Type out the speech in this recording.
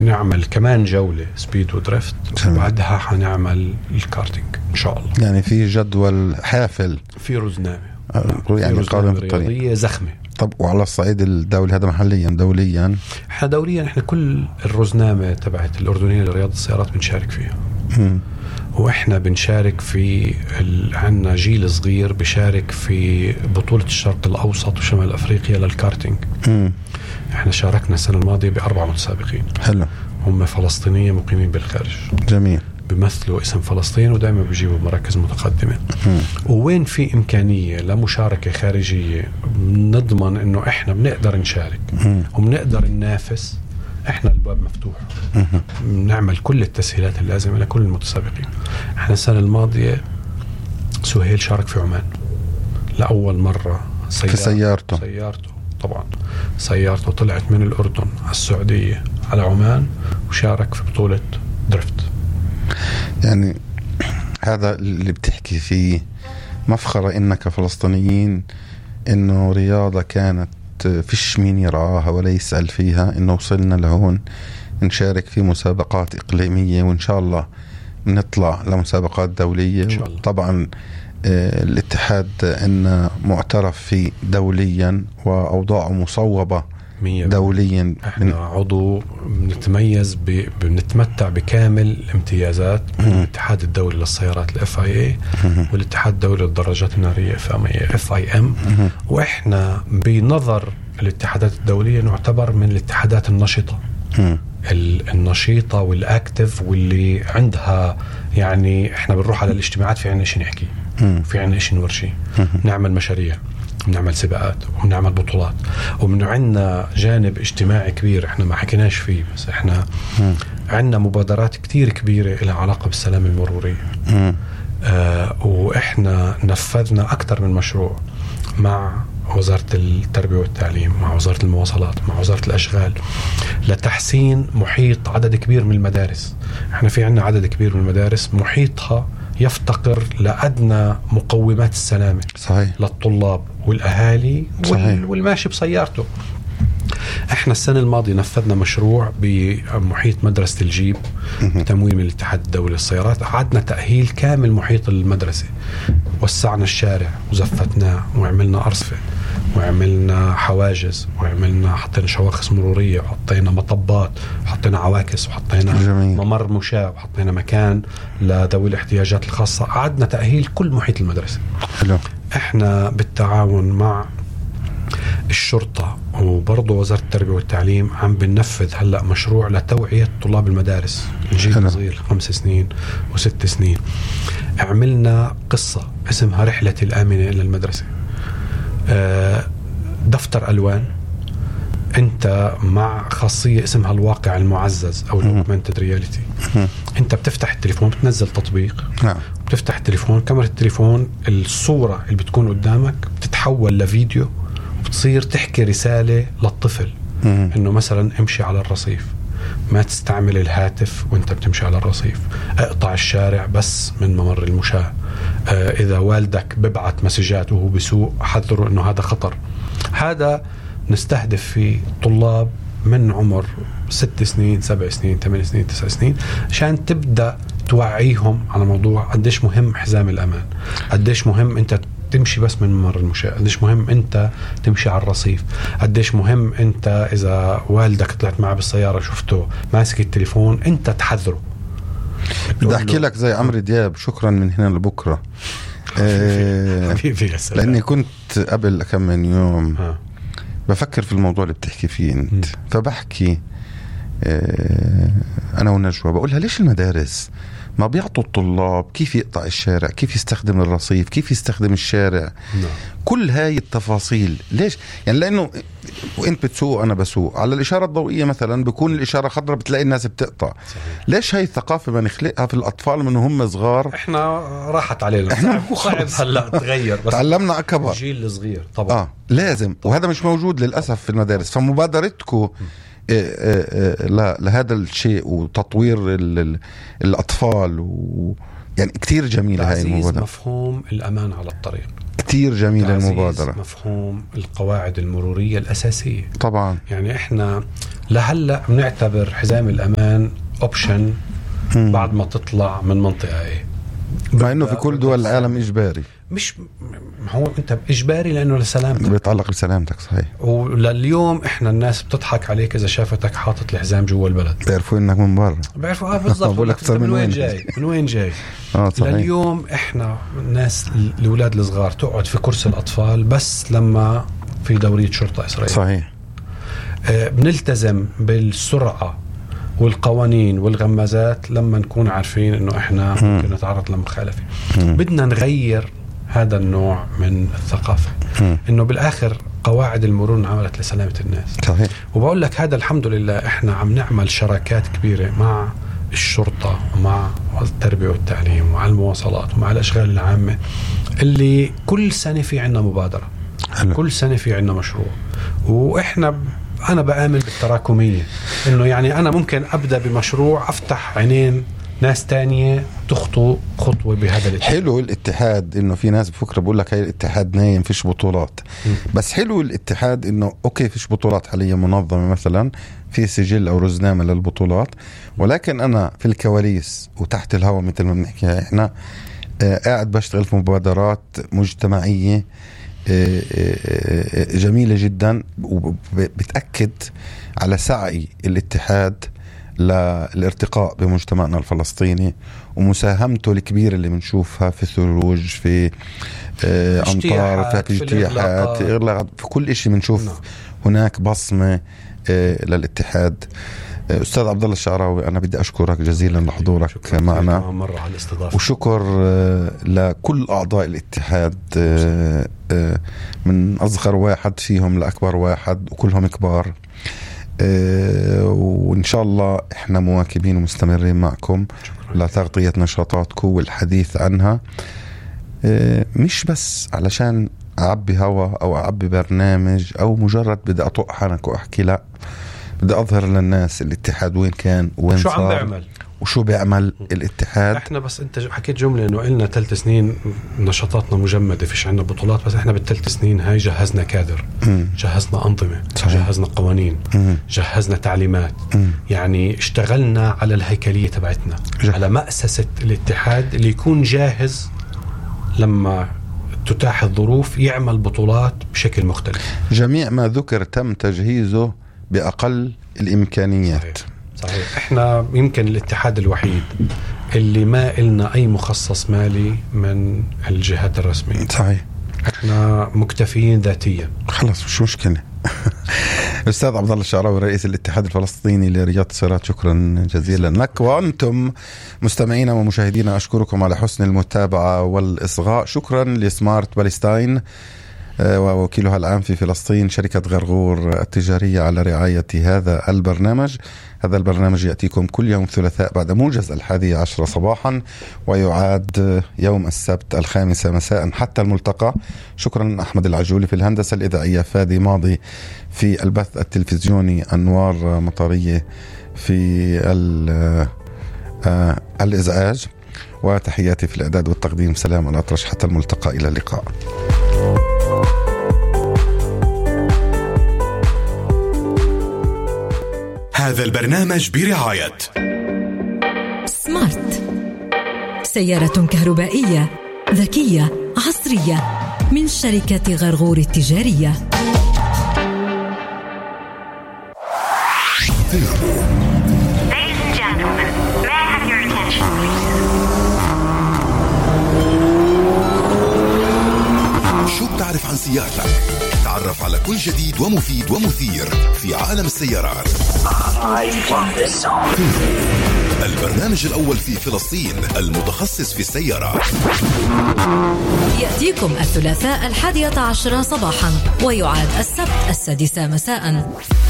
بنعمل كمان جولة سبيد ودريفت، وبعدها حنعمل الكارتينج إن شاء الله. يعني في جدول حافل، في رزنامة يعني رزنامة رياضية زخمة. طب وعلى الصعيد الدولي هذا محليا دوليا؟ احنا دوليا احنا كل الرزنامة تبعت الأردنية لرياضة السيارات بنشارك فيها. واحنا بنشارك في عنا جيل صغير بشارك في بطولة الشرق الأوسط وشمال أفريقيا للكارتينج. احنا شاركنا السنة الماضية ب4 متسابقين. حلو. هم فلسطينية مقيمين بالخارج. جميل. بيمثلوا اسم فلسطين ودائما بيجيبوا مراكز متقدمة. ووين في إمكانية لمشاركة خارجية نضمن إنه إحنا بنقدر نشارك وبنقدر ننافس، إحنا الباب مفتوح. بنعمل كل التسهيلات اللازمة لكل المتسابقين. إحنا السنة الماضية سهيل شارك في عمان لأول مرة في سيارته طبعا سيارته طلعت من الأردن على السعودية على عمان وشارك في بطولة دريفت. يعني هذا اللي بتحكي فيه مفخرة إنك فلسطينيين، إنه رياضة كانت فيش مين يرعاها ولا يسأل فيها، إنه وصلنا لهون نشارك في مسابقات إقليمية، وإن شاء الله نطلع لمسابقات دولية. إن شاء الله. طبعا الاتحاد إنه معترف فيه دوليا وأوضاعه مصوبة دوليا. احنا عضو بنتمتع بكامل الامتيازات من الاتحاد الدولي للسيارات FIA والاتحاد الدولي للدراجات النارية FIM. واحنا بنظر الاتحادات الدولية نعتبر من الاتحادات النشطة النشيطة والأكتف واللي عندها، يعني احنا بنروح على الاجتماعات في عنا إشي نحكي، في عنا إشي نورشي، نعمل مشاريع، بنعمل سباقات وبنعمل بطولات، ومن عندنا جانب اجتماعي كبير احنا ما حكيناش فيه، بس احنا عندنا مبادرات كتير كبيرة لها علاقة بالسلامة المرورية. واحنا نفذنا أكثر من مشروع مع وزارة التربية والتعليم، مع وزارة المواصلات، مع وزارة الأشغال، لتحسين محيط عدد كبير من المدارس. احنا في عندنا عدد كبير من المدارس محيطها يفتقر لأدنى مقومات السلامة. صحيح. للطلاب والأهالي والماشي بسيارته. احنا السنة الماضية نفذنا مشروع بمحيط مدرسة الجيب بتمويل من الاتحاد الدولي للسيارات. عدنا تأهيل كامل محيط المدرسة، وسعنا الشارع وزفتناه وعملنا أرصفة وعملنا حواجز وعملنا حطينا شواخص مرورية وحطينا مطبات وحطينا عواكس وحطينا ممر مشاة وحطينا مكان لذوي الاحتياجات الخاصة. عدنا تأهيل كل محيط المدرسة. حلو. احنا بالتعاون مع الشرطة وبرضه وزارة التربية والتعليم عم بننفذ هلأ مشروع لتوعية طلاب المدارس الجيل الصغير 5 سنين و6 سنين. عملنا قصة اسمها رحلة الآمنة إلى المدرسة. دفتر ألوان أنت مع خاصية اسمها الواقع المعزز أو Augmented Reality. أنت بتفتح التليفون، بتنزل تطبيق، بتفتح التليفون، كاميرا التليفون، الصورة اللي بتكون قدامك بتتحول لفيديو، بتصير تحكي رسالة للطفل إنه مثلا امشي على الرصيف، ما تستعمل الهاتف وانت بتمشي على الرصيف، اقطع الشارع بس من ممر المشاة، إذا والدك ببعت مسجات وهو بسوق حذره إنه هذا خطر. هذا نستهدف في طلاب من عمر 6 سنين 7 سنين 8 سنين 9 سنين، عشان تبدأ توعيهم على موضوع قديش مهم حزام الأمان، قديش مهم أنت تمشي بس من ممر المشاة، قديش مهم أنت تمشي على الرصيف، قديش مهم أنت إذا والدك طلعت معه بالسيارة شفته ماسك التليفون أنت تحذره. بدي أحكي لك زي عمرو دياب، شكرا من هنا لبكرة. لأني كنت قبل كم من يوم بفكر في الموضوع اللي بتحكي فيه أنت، فبحكي أنا ونجوى بقولها ليش المدارس ما بيعطوا الطلاب كيف يقطع الشارع، كيف يستخدم الرصيف، كيف يستخدم الشارع، كل هاي التفاصيل. ليش؟ يعني لأنه وإنت بتسوق أنا بسوق على الإشارة الضوئية مثلا بيكون الإشارة خضراء بتلاقي الناس بتقطع. صحيح. ليش هاي الثقافة ما نخلقها في الأطفال من هم صغار؟ إحنا راحت علينا، إحنا صعب هلا تغير، بس تعلمنا أكبر الجيل الصغير طبعا لازم، وهذا مش موجود للأسف في المدارس. فمبادرتكم لهذا الشيء وتطوير الأطفال يعني كتير جميلة هاي المبادرة. مفهوم الأمان على الطريق، كتير جميلة المبادرة. مفهوم القواعد المرورية الأساسية طبعا. يعني إحنا لهلأ بنعتبر حزام الأمان أوبشن بعد ما تطلع من منطقة إيه، مع إنه في كل دول العالم إجباري. مش هو أنت إجباري لأنه لسلامتك، بيتعلق بسلامتك. صحيح. ولليوم إحنا الناس بتضحك عليك إذا شافتك حاطط الحزام جوا البلد، بيعرفوا إنك من برا، بيعرفوا بالضبط من وين جاي من وين جاي. لليوم إحنا الناس الأولاد الصغار تقعد في كرسي الأطفال بس لما في دورية شرطة إسرائيل. صحيح. بنلتزم بالسرعة والقوانين والغمازات لما نكون عارفين إنه إحنا ممكن نتعرض لمخالفة. بدنا نغير هذا النوع من الثقافة، إنه بالآخر قواعد المرور عملت لسلامة الناس. صحيح. وبقول لك هذا الحمد لله إحنا عم نعمل شراكات كبيرة مع الشرطة ومع التربية والتعليم ومع المواصلات ومع الأشغال العامة، اللي كل سنة في عنا مبادرة. حلو. كل سنة في عنا مشروع. وإحنا أنا بآمن بالتراكمية، إنه يعني أنا ممكن أبدأ بمشروع أفتح عينين ناس تانية تخطو خطوة بهذا الاتحاد. حلو الاتحاد، إنه في ناس بفكرة بقول لك هاي الاتحاد نايم فيش بطولات. بس حلو الاتحاد إنه أوكي فيش بطولات حاليا منظمة مثلا في سجل أو رزنامة للبطولات، ولكن أنا في الكواليس وتحت الهواء مثل ما بنحكي إحنا قاعد بشتغل في مبادرات مجتمعية جميلة جدا، وبتأكد على سعي الاتحاد للارتقاء بمجتمعنا الفلسطيني ومساهمته الكبيرة اللي بنشوفها في ثلوج، في أمطار، في اجتياحات، في كل إشي بنشوف هناك بصمة للاتحاد. أستاذ عبد الله الشعراوي، أنا بدي أشكرك جزيلا لحضورك معنا، وشكر لكل أعضاء الاتحاد من أصغر واحد فيهم لأكبر واحد، وكلهم كبار. وإن شاء الله إحنا مواكبين ومستمرين معكم لتغطية نشاطاتكم والحديث عنها، مش بس علشان أعبي هوا أو أعبي برنامج أو مجرد بدي أطق حنك وأحكي، لا، بدي أظهر للناس الاتحاد وين كان وين شو صار عم بيعمل وشو بيعمل الاتحاد. احنا بس انت حكيت جملة انه قلنا 3 سنين نشاطاتنا مجمدة، فيش عنا بطولات، بس احنا بال3 سنين هاي جهزنا كادر، جهزنا أنظمة، جهزنا قوانين، جهزنا تعليمات، يعني اشتغلنا على الهيكلية تبعتنا، على مؤسسة الاتحاد اللي يكون جاهز لما تتاح الظروف يعمل بطولات بشكل مختلف. جميع ما ذكر تم تجهيزه بأقل الإمكانيات. صحيح. احنا يمكن الاتحاد الوحيد اللي ما إلنا أي مخصص مالي من الجهات الرسمية. صحيح. احنا مكتفيين ذاتيا، خلص مش مشكلة. أستاذ عبد الله الشعراوي رئيس الاتحاد الفلسطيني لرياضة السيارات، شكرا جزيلا لك. وأنتم مستمعينا ومشاهدينا أشكركم على حسن المتابعة والإصغاء. شكرا لسمارت بالستاين ووكيلها العام في فلسطين شركة غرغور التجارية على رعاية هذا البرنامج. هذا البرنامج يأتيكم كل يوم ثلاثاء بعد موجز 11 صباحا، ويعاد يوم السبت 5 مساء. حتى الملتقى. شكرا أحمد العجولي في الهندسة الإذاعية، فادي ماضي في البث التلفزيوني، أنوار مطرية في الإزعاج، وتحياتي في الإعداد والتقديم سلام الأطرش. حتى الملتقى، إلى اللقاء. هذا البرنامج برعاية سمارت، سيارة كهربائية ذكية عصرية من شركة غرغور التجارية. شو بتعرف عن سيارتك؟ تعرف على كل جديد ومفيد ومثير في عالم السيارات. البرنامج الأول في فلسطين المتخصص في السيارات، يأتيكم الثلاثاء 11 صباحا، ويعاد السبت 6 مساء.